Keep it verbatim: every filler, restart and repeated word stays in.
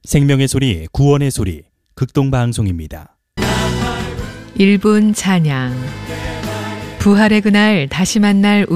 생명의 소리, 구원의 소리, 극동방송입니다. 일 분 찬양. 부활의 그날 다시 만날